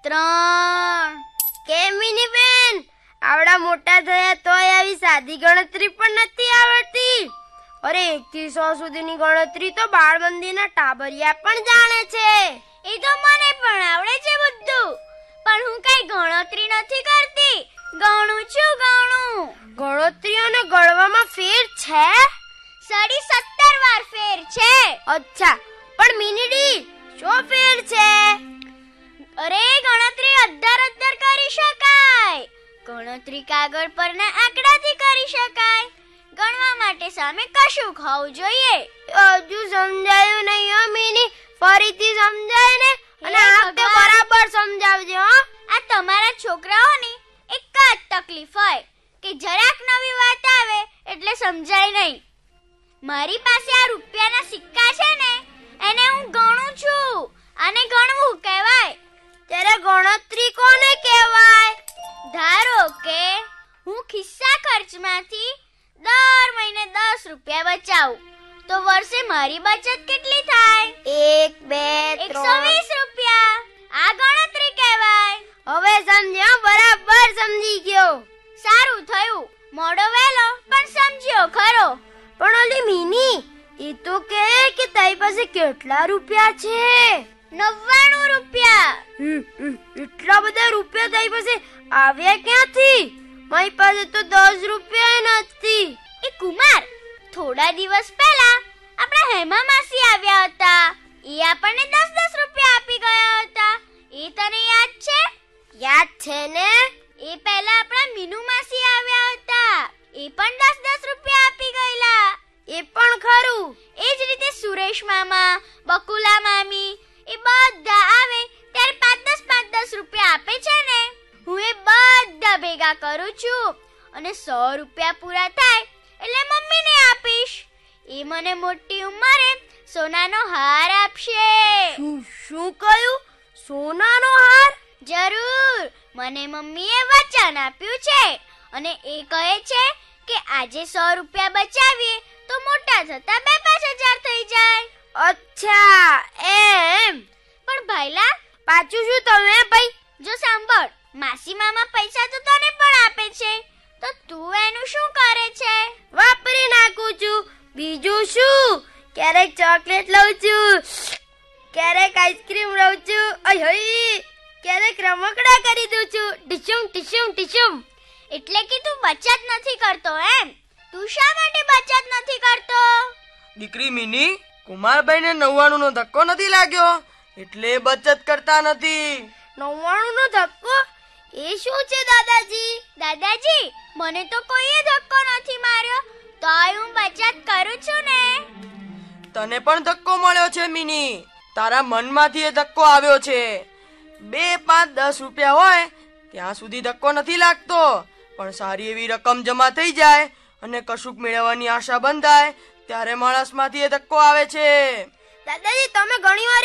3. કેમ મિની બેન, આવડા મોટા થયા તોય આવી સાદી ગણતરી પણ નથી આવડતી? અરે 1 થી 100 સુધીની ગણતરી તો બાળ મંદિરના ટાબરિયા પણ જાણે છે. એ તો મને પણ આવડે છે બધું, પણ હું કઈ ગણતરી નથી કરતી. ગણું છું. ગણતરી અને ગણવામાં ફેર છે? 17 વાર ફેર છે. અચ્છા, પણ મિનીડી શું ફેર છે? અરે ગણતરી અદ્ધર કરી શકાય. ગણતરી કાગળ પરના આંકડાથી કરી શકાય. ગણવા માટે સામે કશું હોવું જોઈએ. હજુ સમજાયું નહીં હો મિની, ફરીથી સમજાય ને અને આપતે બરાબર સમજાવજો હો. આ તમારા છોકરાઓની એક જ તકલીફ હોય કે જરાક નવી વાત આવે એટલે સમજાય નહીં. મારી પાસે આ રૂપિયાના સિક્કા છે ને, એને હું ગણું છું. આને ગણવું કહેવાય. ત્યારે ગણતરી કોને કહેવાય? ધારો કે હું ખિસ્સા ખર્ચમાંથી દર મહિને 10 રૂપિયા બચાવું, તો વર્ષે મારી બચત કેટલી થાય? 1, 2, 3, 120 રૂપિયા. આ ગણતરી કહેવાય. હવે સમજ્યો? બરાબર સમજી ગયો. સારું થયું, મોડો વહેલો પણ સમજ્યો ખરો. પણ ઓલી મિની, એ તો કે તારી પાસે કેટલા રૂપિયા છે? 99 રૂપિયા. એટલા બધા રૂપિયા તારી પાસે આવ્યા ક્યાંથી? મારી પાસે તો 10 રૂપિયા નથી. એ કુમાર, થોડા દિવસ પહેલા આપણા હેમા માસી આવ્યા હતા. એ આપણને 10 રૂપિયા આપી ગયા હતા. એ તને યાદ છે? યાદ છે ને. એ પહેલા આપણા મીનુ માસી આવ્યા હતા. એ પણ 10 રૂપિયા આપી ગયેલા. એ પણ ખરું. એ જ રીતે સુરેશ મામા, બકુલા મામી, એ બધા આવે ત્યારે 5-10 રૂપિયા આપે છે ને. હું એ બધા ભેગા કરું છું અને 100 રૂપિયા પૂરા થાય એટલે મમ્મીને આપીશ. એ મને મોટી ઉંમરે સોનાનો હાર આપશે. શું કહ્યું? સોનાનો હાર? જરૂર. મને મમ્મીએ વચન આપ્યું છે અને એ કહે છે કે આજે 100 રૂપિયા બચાવીએ તો મોટા થતા 2-5 હજાર થઈ જાય. અચ્છા, એમ. પણ ભાઈલા, પાછું શું તમે ભાઈ? જો સાંભળ, માસી મામા પૈસા તો તને પણ આપે છે, તો તું એનું શું કરે છે? વાપરી નાખું છું. બીજું શું? ક્યારેક ચોકલેટ લઉં છું, ક્યારેક આઈસ્ક્રીમ લઉં છું, ક્યારેક રમકડા કરી દઉં છું. ટીશુમ. એટલે કે તું બચત નથી કરતો એમ? તું શા માટે બચત નથી કરતો? દીકરી મિની, કુમારભાઈને 99 નો ધક્કો નથી લાગ્યો એટલે બચત કરતા નથી. 99 નો ધક્કો? એ શું છે દાદાજી? દાદાજી, મને તો કોઈએ ધક્કો નથી માર્યો, તોય હું બચત કરું છું ને. તને પણ ધક્કો મળ્યો છે મિની. તારા મનમાંથી એ ધક્કો આવ્યો છે. 2, 5, 10 રૂપિયા હોય ત્યાં સુધી ધક્કો નથી લાગતો, પણ સારી એવી રકમ જમા થઈ જાય અને કશુંક મેળવવાની આશા બંધાય ત્યારે માણસમાંથી એ ધક્કો આવે છે. દાદાજી, તમે ઘણી વાર